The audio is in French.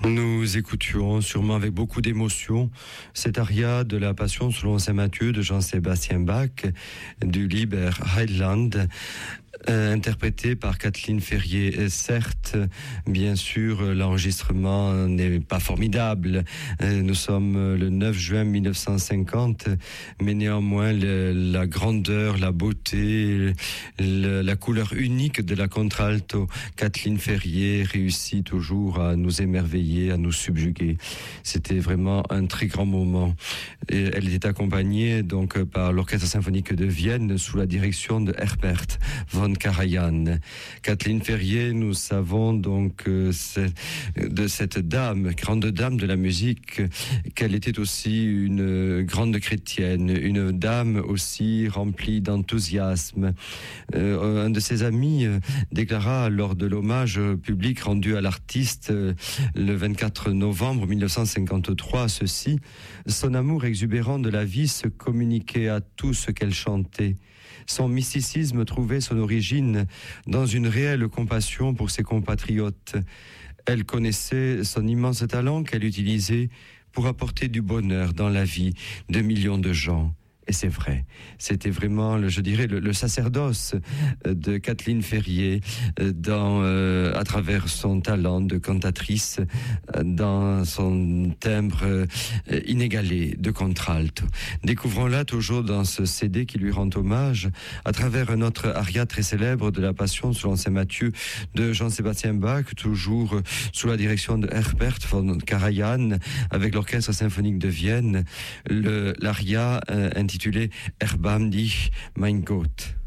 Nous écoutions sûrement avec beaucoup d'émotion cet aria de la Passion selon saint Matthieu de Jean-Sébastien Bach du Liber Heiland, interprété par Kathleen Ferrier. Certes, bien sûr, l'enregistrement n'est pas formidable. Nous sommes le 9 juin 1950, mais néanmoins la grandeur, la beauté, la couleur unique de la contralto Kathleen Ferrier réussit toujours à nous émerveiller, à nous subjuguer. C'était vraiment un très grand moment. Et elle était accompagnée donc par l'Orchestre symphonique de Vienne sous la direction de Herbert von Karajan. Kathleen Ferrier, nous savons donc de cette dame, grande dame de la musique, qu'elle était aussi une grande chrétienne, une dame aussi remplie d'enthousiasme. Un de ses amis déclara lors de l'hommage public rendu à l'artiste le 24 novembre 1953 ceci: son amour exubérant de la vie se communiquait à tout ce qu'elle chantait. Son mysticisme trouvait son origine dans une réelle compassion pour ses compatriotes. Elle connaissait son immense talent qu'elle utilisait pour apporter du bonheur dans la vie de millions de gens. Et c'est vrai, c'était vraiment, je dirais, le sacerdoce de Kathleen Ferrier à travers son talent de cantatrice, dans son timbre inégalé de contralto. Découvrons-la toujours dans ce CD qui lui rend hommage, à travers un autre aria très célèbre de la Passion selon saint Matthieu de Jean-Sébastien Bach, toujours sous la direction de Herbert von Karajan, avec l'Orchestre symphonique de Vienne, l'aria intitulé Erbarm dich, mein Gott.